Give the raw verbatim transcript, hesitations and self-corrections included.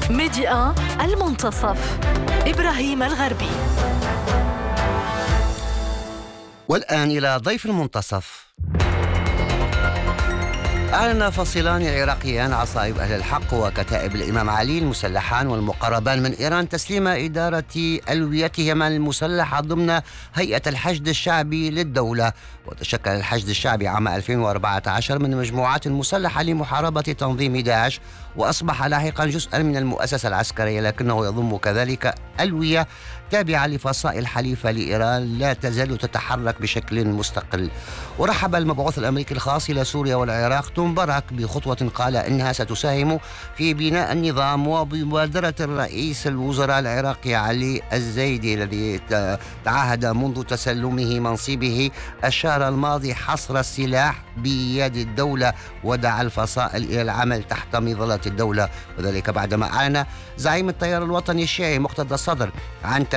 ميديا المنتصف. إبراهيم الغربي. والآن إلى ضيف المنتصف. أعلن فصيلان عراقيان عصائب أهل الحق وكتائب الإمام علي المسلحان والمقربان من إيران تسليم إدارة ألويتهما المسلحة ضمن هيئة الحشد الشعبي للدولة. وتشكل الحشد الشعبي عام ألفين وأربعة عشر من مجموعات مسلحة لمحاربة تنظيم داعش، وأصبح لاحقا جزءا من المؤسسة العسكرية، لكنه يضم كذلك ألوية تابعة لفصائل حليفة لإيران لا تزال تتحرك بشكل مستقل. ورحب المبعوث الأمريكي الخاص إلى سوريا والعراق توم بارك بخطوة قال إنها ستساهم في بناء النظام، وبمبادرة الرئيس الوزراء العراقي علي الزيدي الذي تعهد منذ تسلمه منصبه الشهر الماضي حصر السلاح بيد الدولة ودعا الفصائل إلى العمل تحت مظلة الدولة، وذلك بعدما أعلن زعيم التيار الوطني الشيعي مقتدى الصدر عن